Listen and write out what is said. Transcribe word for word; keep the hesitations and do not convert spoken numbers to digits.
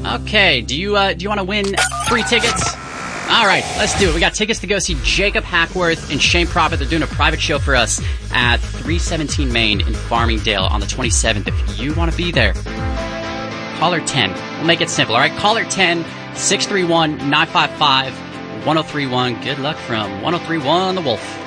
Okay, do you uh, do you want to win free tickets? All right, let's do it. We got tickets to go see Jacob Hackworth and Shane Prophet. They're doing a private show for us at three seventeen Main in Farmingdale on the twenty-seventh. If you want to be there, caller ten. We'll make it simple, all right? Caller ten, six three one, nine five five, one oh three one. Good luck from one oh three one The Wolf.